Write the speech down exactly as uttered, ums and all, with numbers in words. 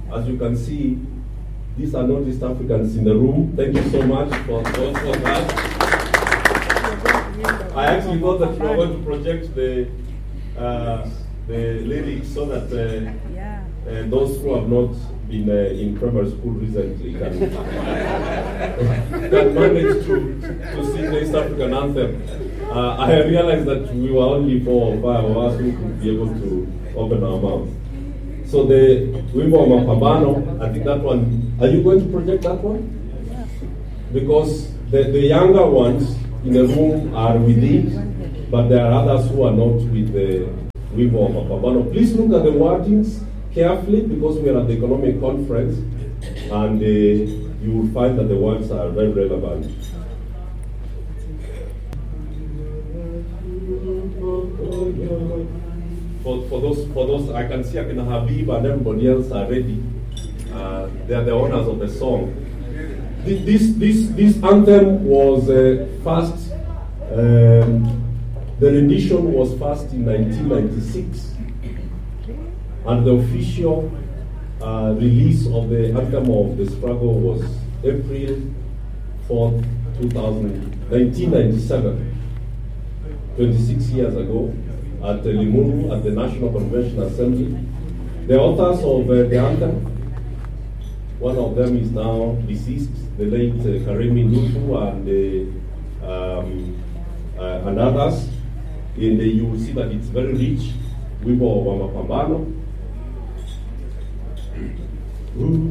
As you can see, these are not East Africans in the room. Thank you so much for, for, for that. I actually thought that you were going to project the uh, the lyrics so that uh, Yeah. uh, those who have not been uh, in primary school recently can, can manage to, to sing the East African anthem. Uh, I realized that we were only four or five of us who could be able to open our mouths. So the Wimbo wa Mapambano, I think that one, are you going to project that one? Because the, the younger ones in the room are with it, but there are others who are not with the Wimbo wa Mapambano. Please look at the wordings carefully because we are at the economic conference, and uh, you will find that the words are very relevant. For, for those, for those, I can see Akina Habib and everybody else are ready. Uh, they are the owners of the song. This, this, this, this anthem was uh, first, um, the rendition was first in nineteen ninety-six, and the official uh, release of the anthem of the struggle was April fourth, nineteen ninety-seven, twenty-six years ago, at uh, Limuru, at the National Convention Assembly. The authors of uh, the anthem, one of them is now deceased, the late uh, Karemi Nufu and, uh, um, uh, and others. And uh, you will see that it's very rich. Wimbo wa Mapambano.